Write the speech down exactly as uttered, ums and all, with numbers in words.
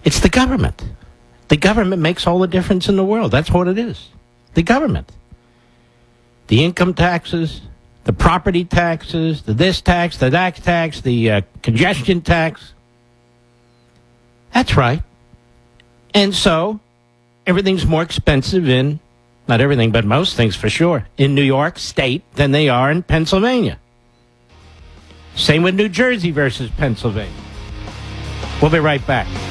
It's the government. The government makes all the difference in the world. That's what it is. The government. The income taxes, the property taxes, the this tax, the that tax, the uh, congestion tax. That's right. And so everything's more expensive in, not everything, but most things for sure, in New York State than they are in Pennsylvania. Same with New Jersey versus Pennsylvania. We'll be right back.